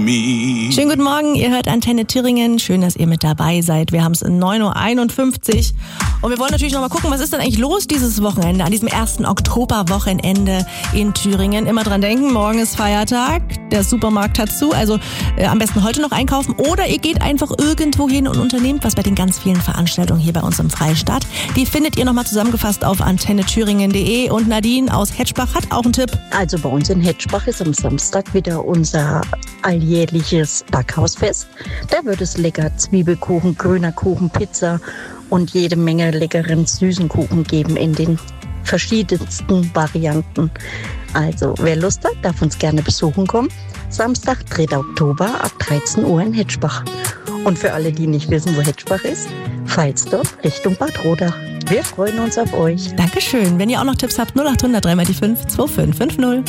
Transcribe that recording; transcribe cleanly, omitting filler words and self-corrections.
me. Schönen guten Morgen, ihr hört Antenne Thüringen. Schön, dass ihr mit dabei seid. Wir haben es 9:51 Uhr und wir wollen natürlich noch mal gucken, was ist denn eigentlich los dieses Wochenende, an diesem 1. Oktoberwochenende in Thüringen. Immer dran denken, morgen ist Feiertag, der Supermarkt hat zu, also am besten heute noch einkaufen oder ihr geht einfach irgendwo hin und unternehmt was bei den ganz vielen Veranstaltungen hier bei uns im Freistaat. Die findet ihr nochmal zusammengefasst auf antennethüringen.de und Nadine aus Hetschbach hat auch einen Tipp. Also bei uns in Hetschbach ist am Samstag wieder unser alljährliches Backhausfest. Da wird es lecker Zwiebelkuchen, grüner Kuchen, Pizza und jede Menge leckeren süßen Kuchen geben in den verschiedensten Varianten. Also wer Lust hat, darf uns gerne besuchen kommen. Samstag, 3. Oktober ab 13 Uhr in Hetschbach. Und für alle, die nicht wissen, wo Hetschbach ist, Veitsdorf Richtung Bad Rodach. Wir freuen uns auf euch. Dankeschön. Wenn ihr auch noch Tipps habt, 0800 3x5 2550.